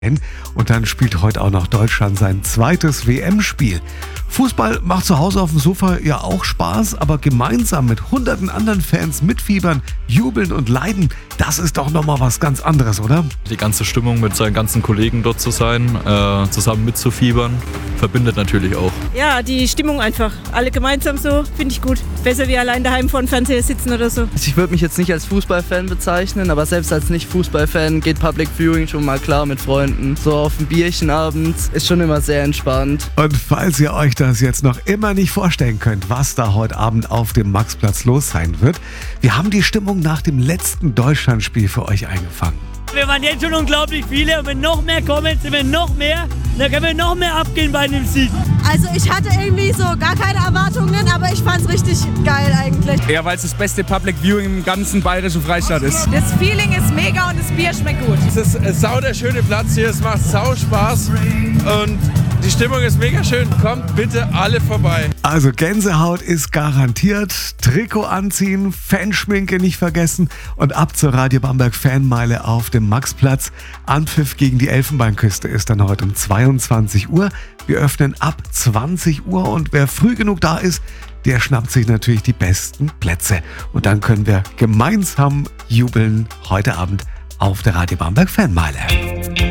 Und dann spielt heute auch noch Deutschland sein zweites WM-Spiel. Fußball macht zu Hause auf dem Sofa ja auch Spaß, aber gemeinsam mit hunderten anderen Fans mitfiebern, jubeln und leiden, das ist doch nochmal was ganz anderes, oder? Die ganze Stimmung mit seinen ganzen Kollegen dort zu sein, zusammen mitzufiebern, verbindet natürlich auch. Ja, die Stimmung einfach. Alle gemeinsam so, finde ich gut. Besser wie allein daheim vor dem Fernseher sitzen oder so. Ich würde mich jetzt nicht als Fußballfan bezeichnen, aber selbst als Nicht-Fußballfan geht Public Viewing schon mal klar mit Freunden. So auf ein Bierchen abends ist schon immer sehr entspannt. Und falls ihr euch das jetzt noch immer nicht vorstellen könnt, was da heute Abend auf dem Maxplatz los sein wird, wir haben die Stimmung nach dem letzten Deutschlandspiel für euch eingefangen. Wir waren jetzt schon unglaublich viele und wenn noch mehr kommen, sind wir noch mehr. Dann können wir noch mehr abgehen bei einem Sieg. Also ich hatte irgendwie so gar keine Erwartungen, aber ich fand es richtig geil eigentlich. Ja, weil es das beste Public Viewing im ganzen bayerischen Freistaat ist. Das Feeling ist mega und das Bier schmeckt gut. Es ist ein sau der schöne Platz hier, es macht sau Spaß und die Stimmung ist mega schön. Kommt bitte alle vorbei. Also Gänsehaut ist garantiert, Trikot anziehen, Fanschminke nicht vergessen und ab zur Radio Bamberg Fanmeile auf dem Maxplatz. Anpfiff gegen die Elfenbeinküste ist dann heute um 22 Uhr. Wir öffnen ab 20 Uhr und wer früh genug da ist, der schnappt sich natürlich die besten Plätze. Und dann können wir gemeinsam jubeln heute Abend auf der Radio Bamberg Fanmeile.